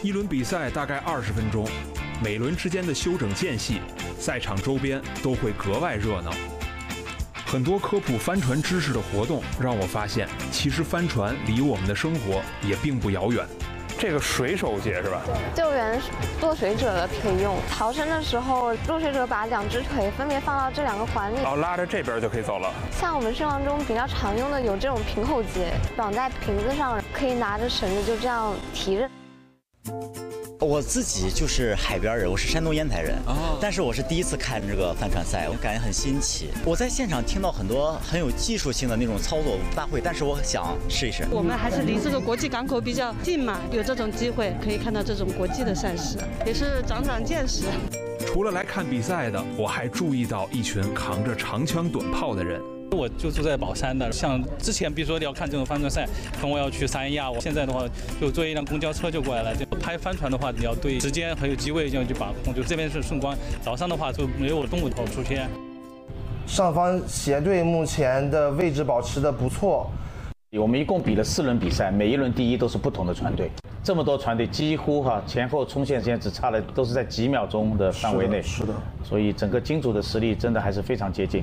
一轮比赛大概20分钟，每轮之间的休整间隙，赛场周边都会格外热闹。很多科普帆船知识的活动让我发现，其实帆船离我们的生活也并不遥远。这个水手节是吧？ 救援落水者的可以用，逃生的时候，落水者把2只腿分别放到这2个环里， 然后拉着这边就可以走了。 像我们生活中比较常用的有这种平口节，绑在瓶子上，可以拿着绳子就这样提着。 我自己就是海边人，我是山东烟台人，但是我是第一次看这个帆船赛，我感觉很新奇。我在现场听到很多很有技术性的那种操作，我不大会，但是我想试一试。 我们还是离这个国际港口比较近嘛，有这种机会可以看到这种国际的赛事，也是长见识。 除了来看比赛的，我还注意到一群扛着长枪短炮的人。 我就住在宝山的，像之前比如说要看这种帆船赛，可能我要去三亚，我现在的话就坐一辆公交车就过来了。就拍帆船的话，你要对时间还有机位这样去把控，就这边是顺光，早上的话就没有中午头出现。 上方斜队目前的位置保持得不错。 我们一共比了4轮比赛，每一轮第一都是不同的船队。这么多船队几乎前后冲线时间只差了，都是在几秒钟的范围内。 是的。 所以整个金主的实力真的还是非常接近。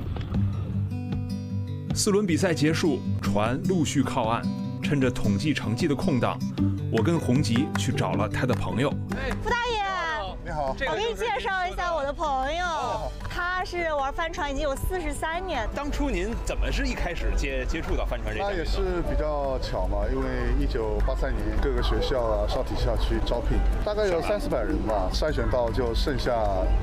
4轮比赛结束，船陆续靠岸。趁着统计成绩的空档，我跟洪吉去找了他的朋友。 傅大爷， 你好， 我给你介绍一下我的朋友，他是玩帆船已经有43年。 当初您怎么是一开始接触到帆船这个？ 那也是比较巧嘛，因为1983年各个学校啊、少体校去招聘，大概有300-400人吧，筛选到就剩下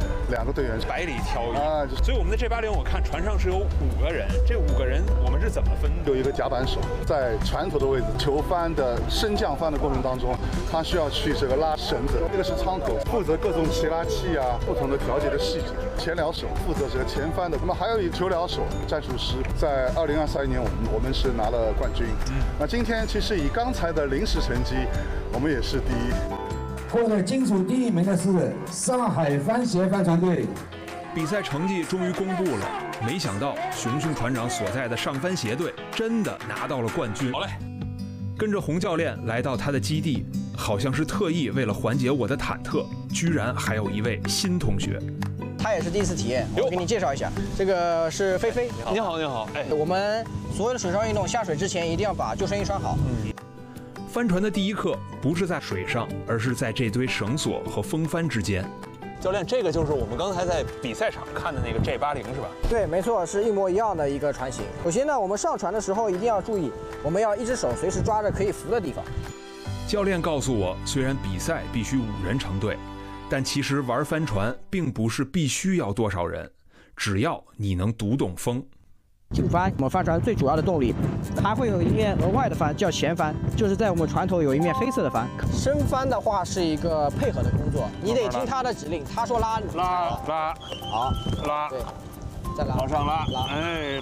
2个队员， 百里挑一啊。所以我们的这80，我看船上是有5个人，这5个人我们是怎么分？ 有一个甲板手在船头的位置，球帆的升降帆的过程当中，他需要去这个拉绳子，这个是舱口，负责各种齐拉器啊、不同的调节的细节。前僚手负责这个前帆的，那么还有一个球僚手、战术师，在2023年我们是拿了冠军。那今天其实以刚才的临时成绩，我们也是第一。 获得金属第1名的是上海帆协帆船队。 比赛成绩终于公布了，没想到熊熊船长所在的上帆协队真的拿到了冠军。好嘞，跟着洪教练来到他的基地，好像是特意为了缓解我的忐忑，居然还有一位新同学。 他也是第一次体验，我给你介绍一下，这个是菲菲。 你好，你好。哎， 我们所有的水上运动下水之前一定要把救生衣穿好。 帆船的第一课不是在水上，而是在这堆绳索和风帆之间。教练，这个就是我们刚才在比赛场看的那个 J80是吧？ 对，没错，是一模一样的一个船型。首先呢，我们上船的时候一定要注意，我们要一只手随时抓着可以扶的地方。 教练告诉我，虽然比赛必须5人成队，但其实玩帆船并不是必须要多少人，只要你能读懂风。 主帆，我们帆船最主要的动力，还会有一面额外的帆叫前帆，就是在我们船头有一面黑色的帆。升帆的话是一个配合的工作，你得听他的指令，他说拉，好， 拉， 对，再拉， 往上拉， 哎，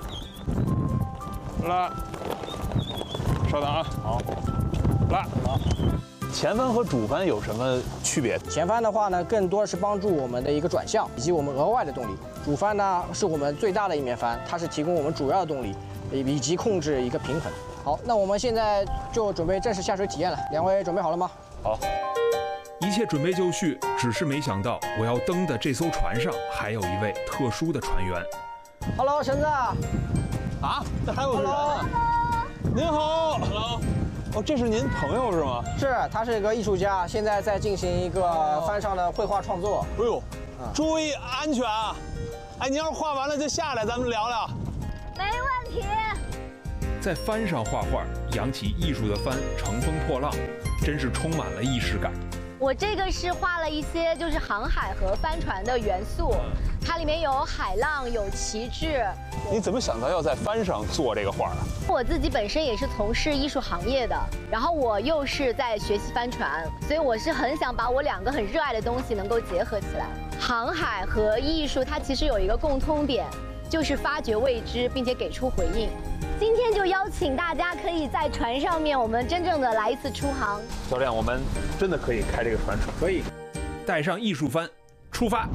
拉，稍等啊，好，拉，好。前帆和主帆有什么区别？ 前帆的话呢，更多是帮助我们的一个转向以及我们额外的动力。主帆呢是我们最大的一面帆，它是提供我们主要的动力，以及控制一个平衡。好，那我们现在就准备正式下水体验了。2位准备好了吗？ 好，一切准备就绪，只是没想到我要登的这艘船上还有一位特殊的船员。 Hello， 绳子。 啊，这还有人啊！您好 ，Hello。哦，这是您朋友是吗？ 是，他是一个艺术家，现在在进行一个帆上的绘画创作。 哎呦，注意安全啊！哎，您要是画完了就下来，咱们聊聊。 没问题。 在帆上画画，扬起艺术的帆，乘风破浪，真是充满了仪式感。 我这个是画了一些就是航海和帆船的元素，它里面有海浪，有旗帜。 你怎么想到要在帆上做这个画啊？ 我自己本身也是从事艺术行业的，然后我又是在学习帆船，所以我是很想把我2个很热爱的东西能够结合起来。航海和艺术它其实有一个共通点，就是发掘未知并且给出回应。今天就邀请大家可以在船上面，我们真正的来一次出航。 教练，我们真的可以开这个船？ 可以， 带上艺术帆，出发。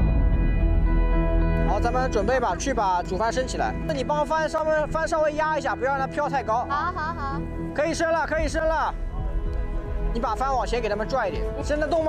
好，咱们准备把主帆升起来。那你帮帆稍微压一下，不要让它飘太高。 好。 可以升了，可以升了。 你把帆往前给他们拽一点，伸得动吗？